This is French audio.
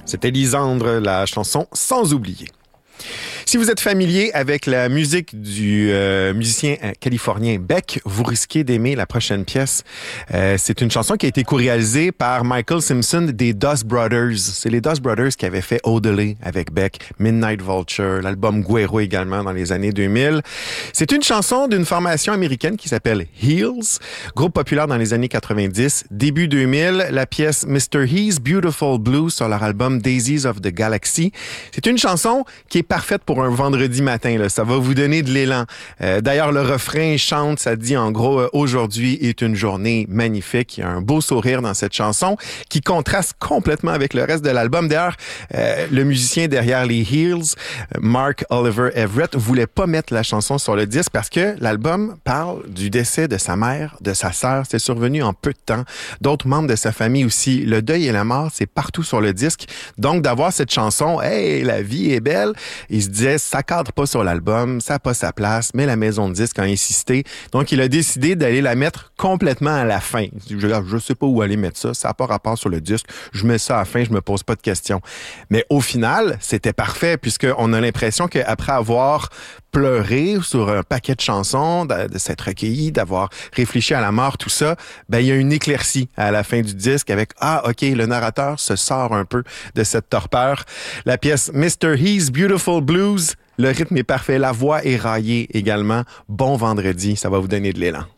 C'était Lisandre, la chanson Sans oublier. Si vous êtes familier avec la musique du musicien californien Beck, vous risquez d'aimer la prochaine pièce. C'est une chanson qui a été co-réalisée par Michael Simpson des Dust Brothers. C'est les Dust Brothers qui avaient fait Odelay avec Beck, Midnight Vulture, l'album Guero également dans les années 2000. C'est une chanson d'une formation américaine qui s'appelle Heels, groupe populaire dans les années 90. Début 2000, la pièce Mr. He's Beautiful Blue sur leur album Daisies of the Galaxy. C'est une chanson qui est parfaite pour un vendredi matin, là. Ça va vous donner de l'élan. D'ailleurs, le refrain chante, ça dit en gros « Aujourd'hui est une journée magnifique ». Il y a un beau sourire dans cette chanson qui contraste complètement avec le reste de l'album. D'ailleurs, le musicien derrière les Heels, Mark Oliver Everett, voulait pas mettre la chanson sur le disque parce que l'album parle du décès de sa mère, de sa sœur. C'est survenu en peu de temps. D'autres membres de sa famille aussi. Le deuil et la mort, c'est partout sur le disque. Donc, d'avoir cette chanson « Hey, la vie est belle », il se disait, ça cadre pas sur l'album, ça n'a pas sa place, mais la maison de disques a insisté. Donc, il a décidé d'aller la mettre complètement à la fin. Je sais pas où aller mettre ça, ça n'a pas rapport sur le disque. Je mets ça à la fin, je me pose pas de questions. Mais au final, c'était parfait puisqu'on a l'impression qu'après avoir pleuré sur un paquet de chansons, de s'être recueilli, d'avoir réfléchi à la mort, tout ça, ben il y a une éclaircie à la fin du disque avec « Ah, OK, le narrateur se sort un peu de cette torpeur. » La pièce « Mr. He's Beautiful Blues », le rythme est parfait, la voix est raillée également. Bon vendredi, ça va vous donner de l'élan.